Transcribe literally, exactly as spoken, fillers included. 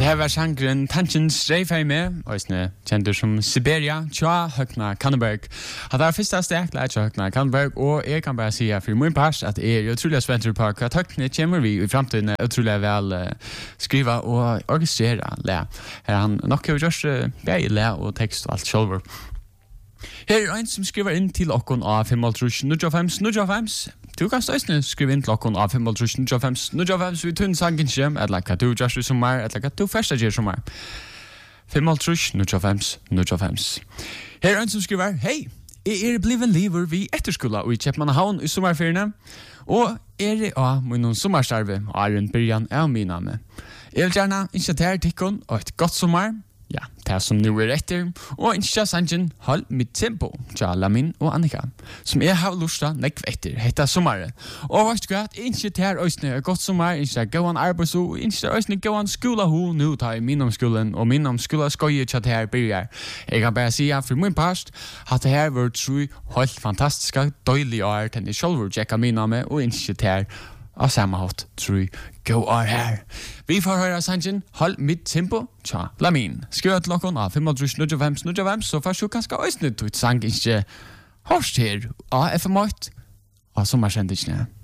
Det här var sangren Tanchen Streifei med, och kände som Siberia, Tja Högna Kanneberg. Det var första stäckla Tja Högna Kanneberg, och jag kan bara säga för min part att jag är otroligt spänd på att Högna kommer vi i framtiden otroligt väl uh, skriva och orkestrera lä. Här han nog har gjort uh, bäj lä och text och allt själv. Her er en som skriver inn til okkon av fem null null fem null fem. Du kan støysne skrive inn til okkon av fem null null fem null fem, så vi tunn sangen kjem, eller hva du gjør som er, eller hva du først gjør som er. fem null null fem null fem. Her er en som skriver, hei, jeg er bliven liver vi etterskola og i Kjeppmannahavn i sommerferiene, og er i av min sommerstarve, og er en byrjan av mina med. Jeg vil gjerne initiatere tikkun og et godt sommer, ja, det som nu er etter, og ikke sangen Hold mitt tempo, tja Lamin og Annika, som jeg har lusta nekv etter, hetta sommare. Og vet du hva, ikke ter òsne er godt sommer, ikke gåan arbeidsho, ikke òsne gåan skolaho, nu tar jeg min om skolen, og min om skola skoje tja det her byrjar. Jeg kan bare sige, for min past, at det her var tru helt fantastiska, døylig år, den jeg selv vil tjekka min om, og ikke ter av samme hatt, tror jeg, gå år her. Vi får høre sangen Hold mitt tempo, tja, Lamin. Skriv til klokken av fem null null fem null fem, så først du kanskje også nytt ut sang ikke hørst her av F M åtte, og sommersendelsene.